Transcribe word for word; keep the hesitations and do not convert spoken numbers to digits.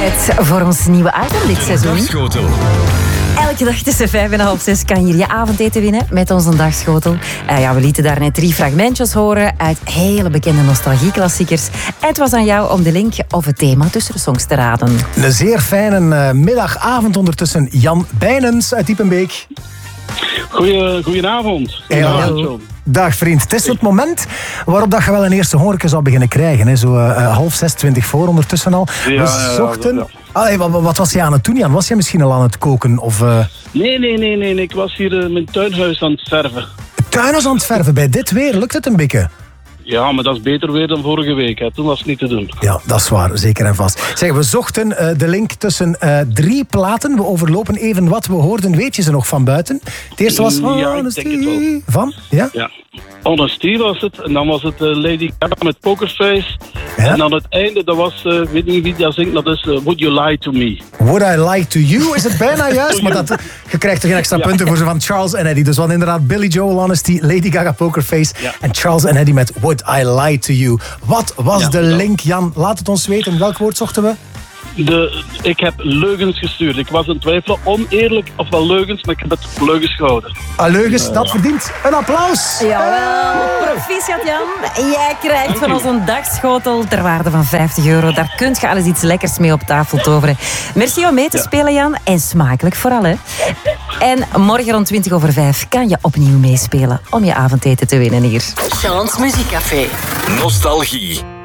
Tijd voor ons nieuwe item dit seizoen. Dagschotel. Elke dag tussen vijf en half zes kan je hier je avondeten winnen met onze dagschotel. Uh, ja, we lieten daarnet drie fragmentjes horen uit hele bekende nostalgieklassiekers. En het was aan jou om de link of het thema tussen de songs te raden. Een zeer fijne uh, middagavond ondertussen. Jan Bijnens uit Diepenbeek. Goeie, goedenavond. Goedenavond. Dag vriend. Het is het moment waarop dat je wel een eerste hoorke zou beginnen krijgen. Hè? Zo uh, half zes, twintig voor ondertussen al. Ja, we zochten... ja, ja. Allee, wat, wat was je aan het doen, Jan? Was je misschien al aan het koken? Of, uh... Nee, nee, nee, nee. Ik was hier uh, mijn tuinhuis aan het verven. Tuinhuis aan het verven. Bij dit weer lukt het een beetje. Ja, maar dat is beter weer dan vorige week. Hè. Toen was het niet te doen. Ja, dat is waar. Zeker en vast. Zeg, we zochten uh, de link tussen uh, drie platen. We overlopen even wat we hoorden. Weet je ze nog van buiten? Het eerste was... Ja, ik Honesty. denk het wel. Van? Ja? Ja. Honesty was het. En dan was het uh, Lady Gaga met Pokerface. Ja? En aan het einde, dat was... Uh, weet niet wie dat zingt. Dat is uh, Would You Lie To Me. Would I Lie To You? Is het bijna juist? Maar dat, je krijgt er geen extra Ja. punten voor ze van Charles en Eddie. Dus wat inderdaad Billy Joel, Honesty, Lady Gaga, Pokerface. Ja. En Charles en Eddie met Would I Lie To You. Wat was Ja, de dat. link, Jan? Laat het ons weten. Welk woord zochten we? De, ik heb leugens gestuurd. Ik was in twijfel oneerlijk of wel leugens, maar ik heb het op leugens gehouden. Ah, leugens, dat verdient een applaus. Jawel, proficiat Jan. Jij krijgt van ons een dagschotel ter waarde van vijftig euro. Daar kunt je alles iets lekkers mee op tafel toveren. Merci om mee te Ja. spelen, Jan. En smakelijk vooral, hè. En morgen rond twintig over vijf kan je opnieuw meespelen om je avondeten te winnen hier. Chance Muziekcafé. Nostalgie.